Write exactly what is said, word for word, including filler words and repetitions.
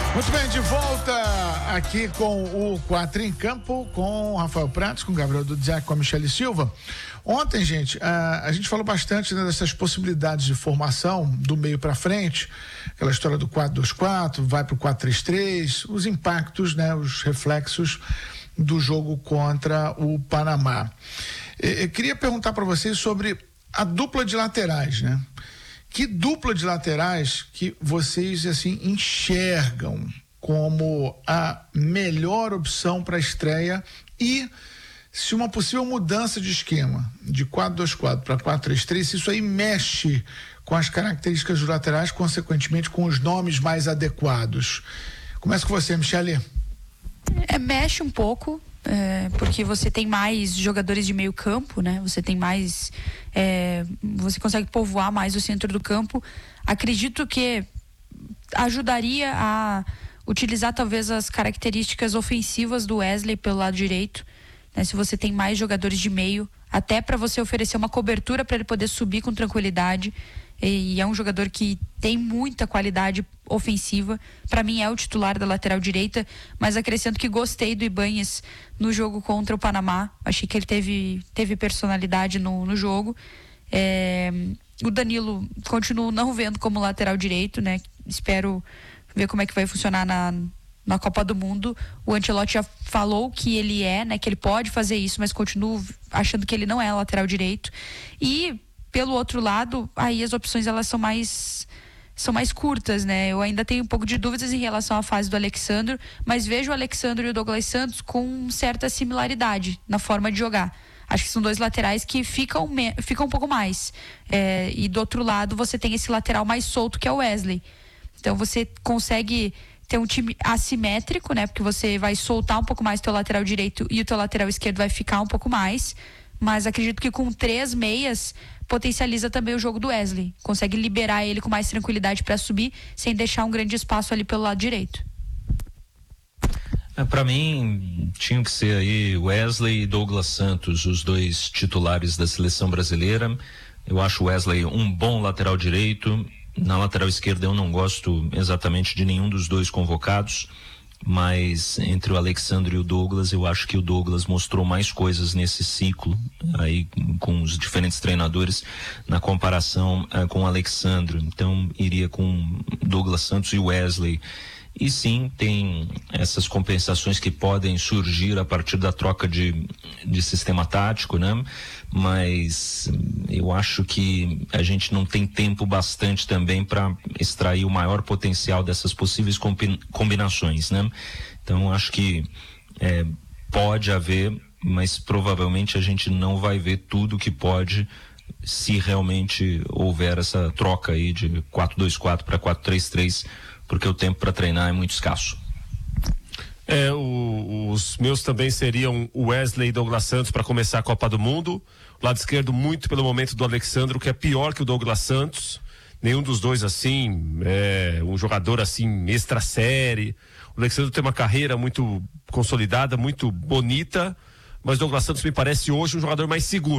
Muito bem, de volta aqui com o Quatro em Campo, com o Rafael Prates, com o Gabriel Dudziak, com a Michele Silva. Ontem, gente, a, a gente falou bastante, né, dessas possibilidades de formação do meio para frente, aquela história do quatro dois quatro, vai para o quatro três três, os impactos, né, os reflexos do jogo contra o Panamá. Eu, eu queria perguntar para vocês sobre a dupla de laterais, né? Que dupla de laterais que vocês, assim, enxergam como a melhor opção para a estreia, e se uma possível mudança de esquema de quatro dois quatro para quatro três três, se isso aí mexe com as características dos laterais, consequentemente com os nomes mais adequados? Começa com você, Michele. É, mexe um pouco, é, porque você tem mais jogadores de meio campo, né? Você tem mais... É, você consegue povoar mais o centro do campo. Acredito que ajudaria a utilizar talvez as características ofensivas do Wesley pelo lado direito, né? Se você tem mais jogadores de meio, até para você oferecer uma cobertura para ele poder subir com tranquilidade. E é um jogador que tem muita qualidade ofensiva. Para mim é o titular da lateral direita, mas acrescento que gostei do Ibáñez no jogo contra o Panamá. Achei que ele teve, teve personalidade no, no jogo. É, o Danilo continuo não vendo como lateral direito, né? Espero ver como é que vai funcionar na, na Copa do Mundo. O Ancelotti já falou que ele é, né? Que ele pode fazer isso, mas continuo achando que ele não é lateral direito. E pelo outro lado, aí as opções elas são mais são mais curtas, né? Eu ainda tenho um pouco de dúvidas em relação à fase do Alexandro, mas vejo o Alexandro e o Douglas Santos com certa similaridade na forma de jogar. Acho que são dois laterais que ficam, me, ficam um pouco mais. É, e do outro lado você tem esse lateral mais solto que é o Wesley. Então você consegue ter um time assimétrico, né? Porque você vai soltar um pouco mais o teu lateral direito e o teu lateral esquerdo vai ficar um pouco mais. Mas acredito que com três meias potencializa também o jogo do Wesley. Consegue liberar ele com mais tranquilidade para subir, sem deixar um grande espaço ali pelo lado direito. É, para mim, tinham que ser aí Wesley e Douglas Santos, os dois titulares da seleção brasileira. Eu acho o Wesley um bom lateral direito. Na lateral esquerda eu não gosto exatamente de nenhum dos dois convocados, mas entre o Alexandre e o Douglas, eu acho que o Douglas mostrou mais coisas nesse ciclo aí com os diferentes treinadores na comparação uh, com o Alexandre. Então iria com Douglas Santos e Wesley. E sim, tem essas compensações que podem surgir a partir da troca de, de sistema tático, né? Mas eu acho que a gente não tem tempo bastante também para extrair o maior potencial dessas possíveis combinações, né? Então acho que é, pode haver, mas provavelmente a gente não vai ver tudo que pode se realmente houver essa troca aí de quatro dois quatro para quatro três três, porque o tempo para treinar é muito escasso. É, o, os meus também seriam o Wesley e Douglas Santos para começar a Copa do Mundo. Lado esquerdo, muito pelo momento do Alexandro, que é pior que o Douglas Santos. Nenhum dos dois, assim, é um jogador, assim, extra série. O Alexandro tem uma carreira muito consolidada, muito bonita, mas o Douglas Santos me parece hoje um jogador mais seguro.